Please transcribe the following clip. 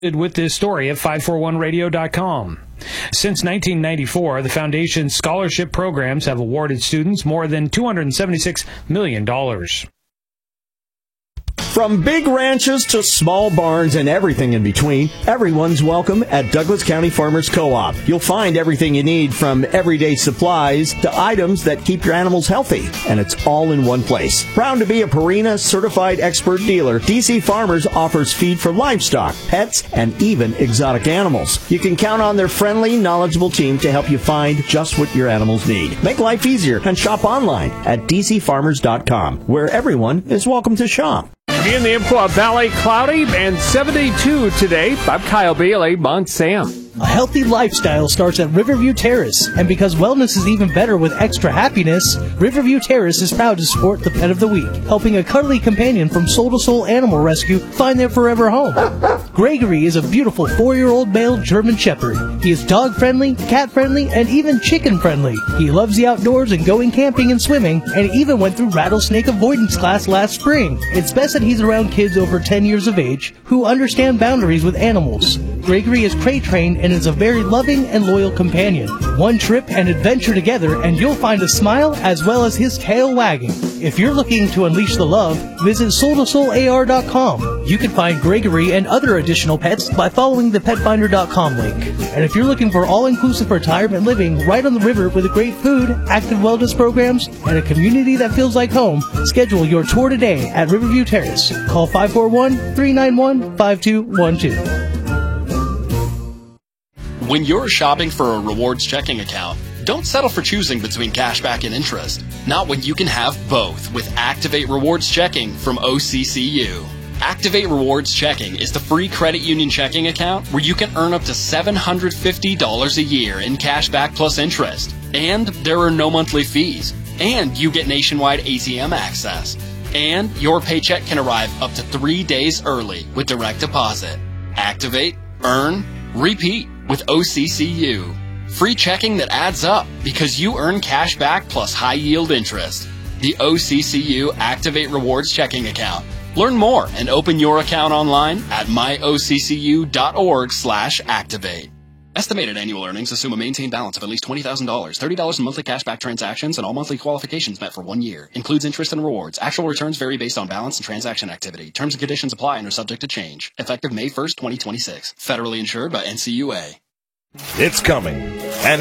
with this story at 541radio.com. Since 1994, the Foundation's scholarship programs have awarded students more than $276 million. From big ranches to small barns and everything in between, everyone's welcome at Douglas County Farmers Co-op. You'll find everything you need from everyday supplies to items that keep your animals healthy, and it's all in one place. Proud to be a Purina certified expert dealer, DC Farmers offers feed for livestock, pets, and even exotic animals. You can count on their friendly, knowledgeable team to help you find just what your animals need. Make life easier and shop online at dcfarmers.com, where everyone is welcome to shop. In the Umpqua Valley, cloudy and 72 today. I'm Kyle Bailey, Mount Sam. A healthy lifestyle starts at Riverview Terrace, and because wellness is even better with extra happiness, Riverview Terrace is proud to support the Pet of the Week, helping a cuddly companion from Soul to Soul Animal Rescue find their forever home. Gregory is a beautiful 4-year-old male German Shepherd. He is dog-friendly, cat-friendly, and even chicken-friendly. He loves the outdoors and going camping and swimming, and even went through rattlesnake avoidance class last spring. It's best that he's around kids over 10 years of age who understand boundaries with animals. Gregory is crate-trained and is a very loving and loyal companion. One trip and adventure together and you'll find a smile as well as his tail wagging. If you're looking to unleash the love, visit soul2soular.com. You can find Gregory and other additional pets by following the petfinder.com link. And if you're looking for all-inclusive retirement living right on the river with great food, active wellness programs, and a community that feels like home, schedule your tour today at Riverview Terrace. Call 541-391-5212. When you're shopping for a rewards checking account, don't settle for choosing between cashback and interest. Not when you can have both with Activate Rewards Checking from OCCU. Activate Rewards Checking is the free credit union checking account where you can earn up to $750 a year in cashback plus interest. And there are no monthly fees. And you get nationwide ATM access. And your paycheck can arrive up to 3 days early with direct deposit. Activate, earn, repeat with OCCU. Free checking that adds up because you earn cash back plus high yield interest. The OCCU Activate Rewards Checking Account. Learn more and open your account online at myoccu.org/activate. Estimated annual earnings assume a maintained balance of at least $20,000, $30 in monthly cashback transactions, and all monthly qualifications met for 1 year. Includes interest and rewards. Actual returns vary based on balance and transaction activity. Terms and conditions apply and are subject to change. Effective May 1st, 2026. Federally insured by NCUA. It's coming. And